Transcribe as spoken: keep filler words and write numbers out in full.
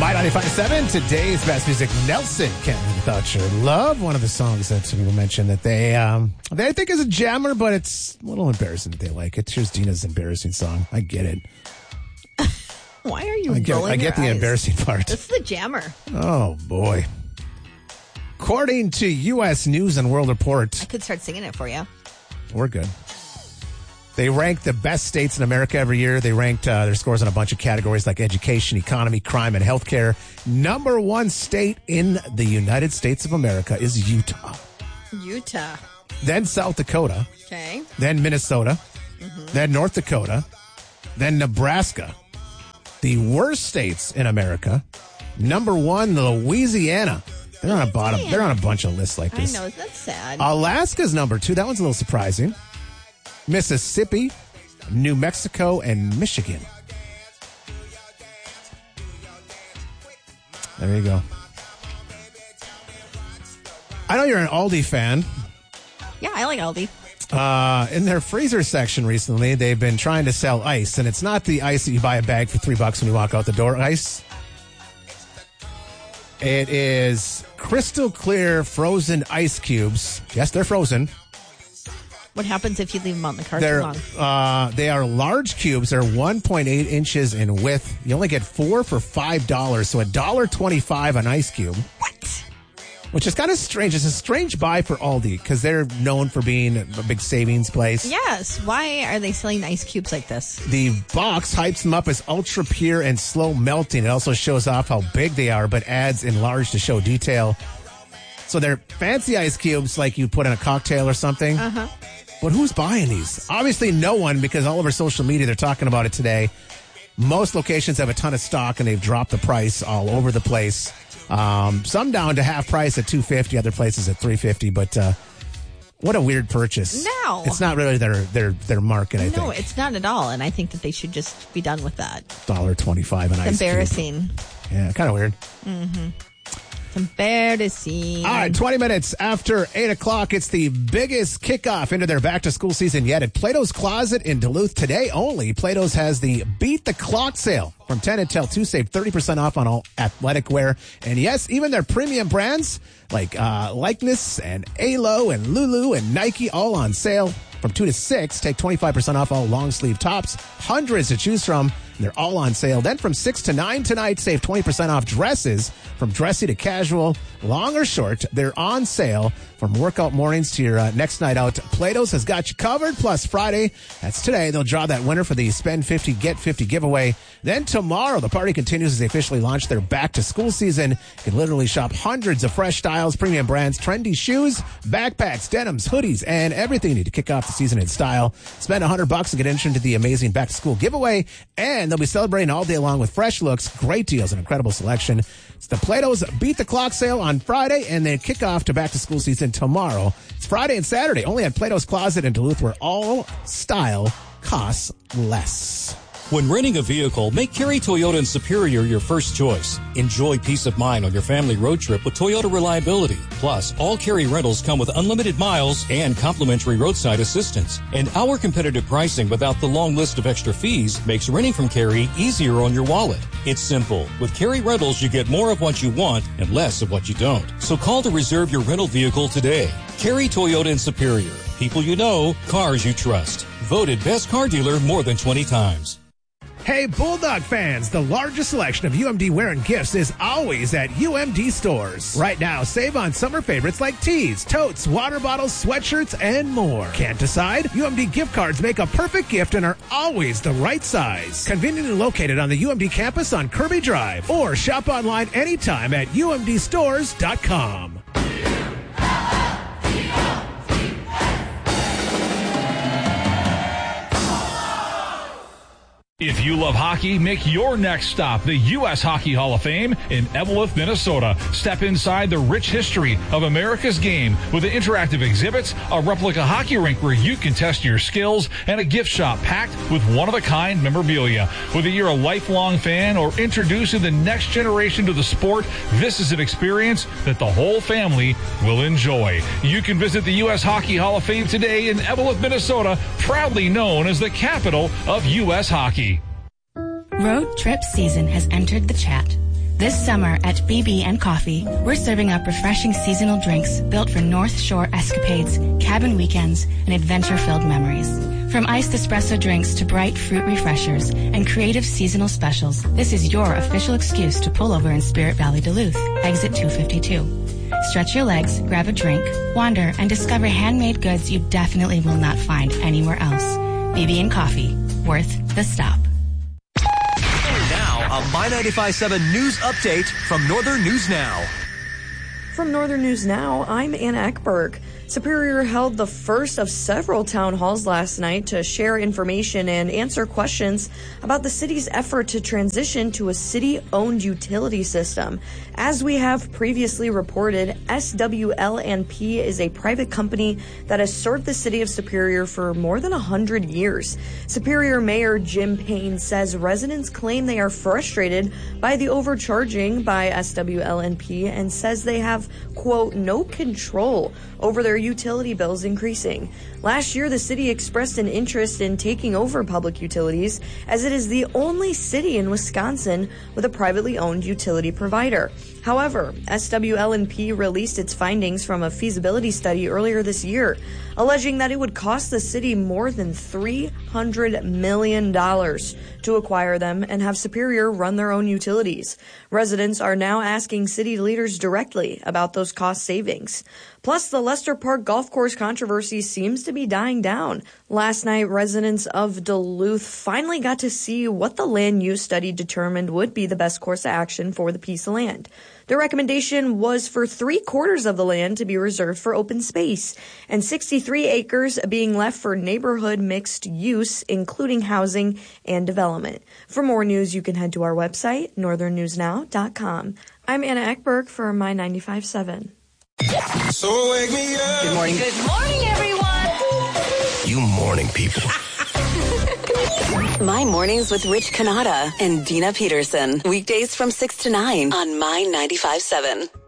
My ninety-five point seven, today's best music. Nelson, Can't Live Without Your Love. One of the songs that some people mentioned that they, um, they think is a jammer, but it's a little embarrassing that they like it. Here's Dina's embarrassing song. I get it. Why are you I get, rolling I get your the eyes? embarrassing part. This is the jammer. Oh, boy. According to U S News and World Report, I could start singing it for you. we're good. They rank the best states in America every year. They ranked uh, their scores on a bunch of categories like education, economy, crime, and healthcare. Number one state in the United States of America is Utah. Utah. Then South Dakota. Okay. Then Minnesota. Mm-hmm. Then North Dakota. Then Nebraska. The worst states in America. Number one, Louisiana. They're on a bottom. They're on a bunch of lists like this. I know, that's sad. Alaska's number two. That one's a little surprising. Mississippi, New Mexico, and Michigan. There you go. I know you're an Aldi fan. Yeah, I like Aldi. Uh, in their freezer section recently, they've been trying to sell ice, and it's not the ice that you buy a bag for three bucks when you walk out the door ice. It is crystal clear frozen ice cubes. Yes, they're frozen. What happens if you leave them out in the car They're, too long? uh, they are large cubes. They're one point eight inches in width. You only get four for five dollars, so one dollar twenty-five an ice cube. What? Which is kind of strange. It's a strange buy for Aldi because they're known for being a big savings place. Yes. Why are they selling ice cubes like this? The box hypes them up as ultra pure and slow melting. It also shows off how big they are, but adds enlarged to show detail. So they're fancy ice cubes like you put in a cocktail or something. Uh-huh. But who's buying these? Obviously no one, because all over social media they're talking about it today. Most locations have a ton of stock and they've dropped the price all over the place. Um, some down to half price at two fifty, other places at three fifty. But uh, what a weird purchase! No, it's not really their their their market. I no, think no, it's not at all. And I think that they should just be done with that. Dollar twenty five an ice Embarrassing. Cube. Yeah, kind of weird. Mm-hmm. Embarrassing. All right, twenty minutes after eight o'clock, it's the biggest kickoff into their back-to-school season yet at Plato's Closet in Duluth. Today only, Plato's has the Beat the Clock sale from ten until two. Save thirty percent off on all athletic wear. And yes, even their premium brands like uh, Likeness and A L O and Lulu and Nike all on sale. From two to six, take twenty-five percent off all long-sleeve tops. Hundreds to choose from. They're all on sale. Then from six to nine tonight, save twenty percent off dresses. From dressy to casual, long or short, they're on sale. From workout mornings to your uh, next night out, Plato's has got you covered. Plus Friday, that's today, they'll draw that winner for the Spend fifty, Get fifty giveaway. Then tomorrow, the party continues as they officially launch their back-to-school season. You can literally shop hundreds of fresh styles, premium brands, trendy shoes, backpacks, denims, hoodies, and everything you need to kick off the season in style. Spend one hundred bucks and get entered into the amazing back-to-school giveaway. And they'll be celebrating all day long with fresh looks, great deals, and incredible selection. It's the Plato's Beat the Clock sale on Friday, and they kick off to back-to-school season tomorrow. It's Friday and Saturday, only at Plato's Closet in Duluth, where all style costs less. When renting a vehicle, make Kerry Toyota and Superior your first choice. Enjoy peace of mind on your family road trip with Toyota reliability. Plus, all Kerry rentals come with unlimited miles and complimentary roadside assistance. And our competitive pricing without the long list of extra fees makes renting from Kerry easier on your wallet. It's simple. With Kerry Rentals, you get more of what you want and less of what you don't. So call to reserve your rental vehicle today. Kerry Toyota and Superior. People you know, cars you trust. Voted best car dealer more than twenty times. Hey, Bulldog fans, the largest selection of U M D wear and gifts is always at U M D stores. Right now, save on summer favorites like tees, totes, water bottles, sweatshirts, and more. Can't decide? U M D gift cards make a perfect gift and are always the right size. Conveniently located on the U M D campus on Kirby Drive, or shop online anytime at U M D stores dot com. If you love hockey, make your next stop the U S Hockey Hall of Fame in Eveleth, Minnesota. Step inside the rich history of America's game with the interactive exhibits, a replica hockey rink where you can test your skills, and a gift shop packed with one-of-a-kind memorabilia. Whether you're a lifelong fan or introducing the next generation to the sport, this is an experience that the whole family will enjoy. You can visit the U S Hockey Hall of Fame today in Eveleth, Minnesota, proudly known as the capital of U S hockey. Road trip season has entered the chat. This summer at B B and Coffee, we're serving up refreshing seasonal drinks built for North Shore escapades, cabin weekends, and adventure-filled memories. From iced espresso drinks to bright fruit refreshers and creative seasonal specials, this is your official excuse to pull over in Spirit Valley Duluth, exit two fifty-two. Stretch your legs, grab a drink, wander, and discover handmade goods you definitely will not find anywhere else. B B and Coffee, worth the stop. Now, a My ninety-five point seven news update from Northern News Now. From Northern News Now, I'm Anna Eckberg. Superior held the first of several town halls last night to share information and answer questions about the city's effort to transition to a city-owned utility system. As we have previously reported, S W L and P is a private company that has served the city of Superior for more than one hundred years. Superior Mayor Jim Payne says residents claim they are frustrated by the overcharging by S W L and P and says they have, quote, no control over their utility bills increasing. Last year, the city expressed an interest in taking over public utilities, as it is the only city in Wisconsin with a privately owned utility provider. However, S W L and P released its findings from a feasibility study earlier this year, alleging that it would cost the city more than three hundred million dollars to acquire them and have Superior run their own utilities. Residents are now asking city leaders directly about those cost savings. Plus, the Lester Park Golf Course controversy seems to be dying down. Last night, residents of Duluth finally got to see what the land use study determined would be the best course of action for the piece of land. The recommendation was for three quarters of the land to be reserved for open space and sixty-three acres being left for neighborhood mixed use, including housing and development. For more news, you can head to our website, northern news now dot com. I'm Anna Eckberg for My ninety-five point seven. So wake me up. Good morning. Good morning, everyone. You morning people. My Mornings with Rich Canada and Dina Peterson. Weekdays from six to nine on My ninety-five point seven.